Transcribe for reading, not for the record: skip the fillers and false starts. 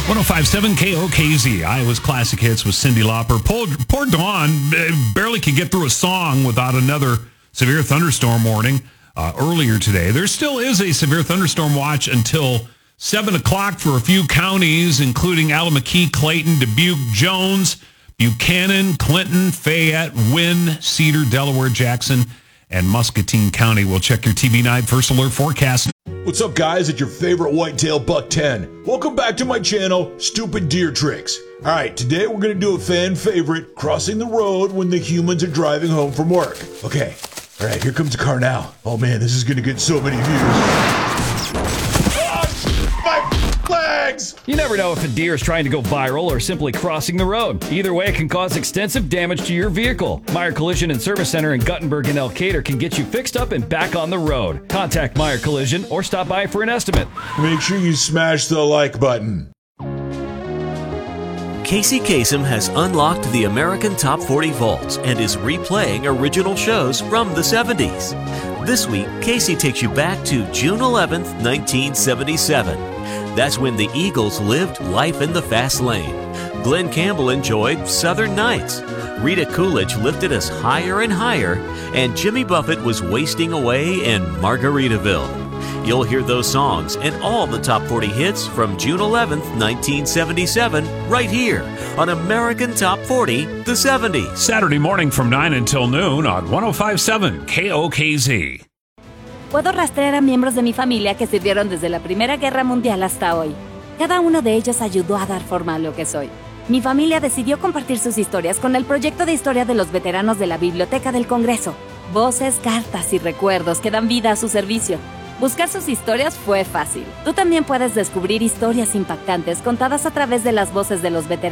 105.7 KOKZ, Iowa's Classic Hits with Cyndi Lauper. Poor Dawn barely could get through a song without another severe thunderstorm warning earlier today. There still is a severe thunderstorm watch until 7 o'clock for a few counties, including Allamakee, Clayton, Dubuque, Jones, Buchanan, Clinton, Fayette, Wynne, Cedar, Delaware, Jackson, and Muscatine County. We'll check your TV9 First Alert forecast. What's up, guys? It's your favorite whitetail buck 10. Welcome back to my channel, Stupid Deer Tricks. All right, today we're going to do a fan favorite, crossing the road when the humans are driving home from work. Okay, all right, here comes the car now. Oh man, this is going to get so many views. You never know if a deer is trying to go viral or simply crossing the road. Either way, it can cause extensive damage to your vehicle. Meyer Collision and Service Center in Guttenberg and Elkader can get you fixed up and back on the road. Contact Meyer Collision or stop by for an estimate. Make sure you smash the like button. Casey Kasem has unlocked the American Top 40 vaults and is replaying original shows from the 70s. This week, Casey takes you back to June 11th, 1977. That's when the Eagles lived life in the fast lane. Glenn Campbell enjoyed Southern Nights. Rita Coolidge lifted us higher and higher, and Jimmy Buffett was wasting away in Margaritaville. You'll hear those songs and all the top 40 hits from June 11th, 1977, right here on American Top 40, the 70s. Saturday morning from 9 until noon on 105.7 KOKZ. Puedo rastrear a miembros de mi familia que sirvieron desde la Primera Guerra Mundial hasta hoy. Cada uno de ellos ayudó a dar forma a lo que soy. Mi familia decidió compartir sus historias con el proyecto de historia de los veteranos de la Biblioteca del Congreso. Voces, cartas y recuerdos que dan vida a su servicio. Buscar sus historias fue fácil. Tú también puedes descubrir historias impactantes contadas a través de las voces de los veteranos.